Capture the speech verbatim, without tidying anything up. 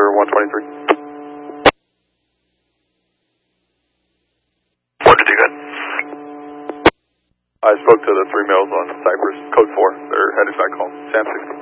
one twenty-three. What did you get? I spoke to the three males on Cypress, code four. They're headed back home. Sam sixty.